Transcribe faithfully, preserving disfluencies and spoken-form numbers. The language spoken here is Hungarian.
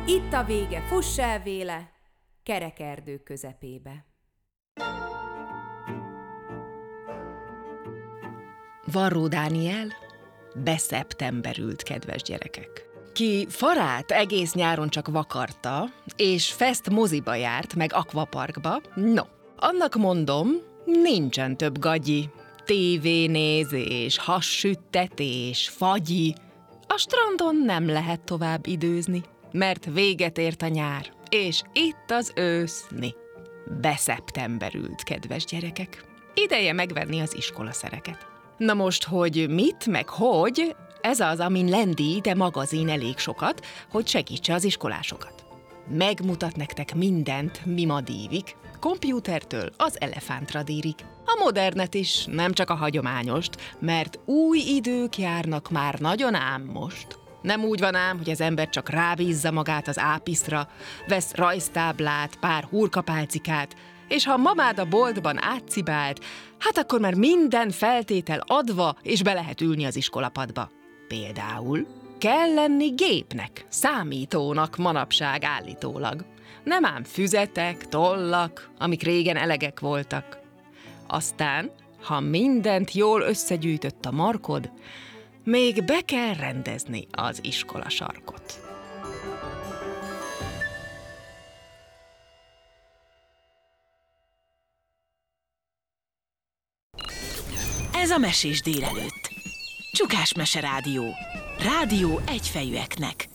Itt a vége, fuss el véle, kerek erdő közepébe. Varró Dániel beszeptemberült, kedves gyerekek. Ki farát egész nyáron csak vakarta, és fest moziba járt, meg akvaparkba, no, annak mondom, nincsen több gagyi, tévénézés, hassüttetés, fagyi. A strandon nem lehet tovább időzni, mert véget ért a nyár, és itt az őszni. Beszeptemberült, kedves gyerekek. Ideje megvenni az iskolaszereket. Na most, hogy mit, meg hogy, ez az, amin Lendi, de magazin elég sokat, hogy segítse az iskolásokat. Megmutat nektek mindent, mi ma dívik, kompjútertől az elefántradírig. A modernet is, nem csak a hagyományost, mert új idők járnak már nagyon ám most. Nem úgy van ám, hogy az ember csak rábízza magát az ápiszra, vesz rajztáblát, pár hurkapálcikát, és ha mamád a boltban átcibált, hát akkor már minden feltétel adva, és be lehet ülni az iskolapadba. Például kell lenni gépnek, számítónak manapság állítólag. Nem ám füzetek, tollak, amik régen elegek voltak. Aztán, ha mindent jól összegyűjtött a markod, még be kell rendezni az iskolasarkot. Ez a Mesés délelőtt. Csukás Mese Rádió. Rádió egyfejűeknek.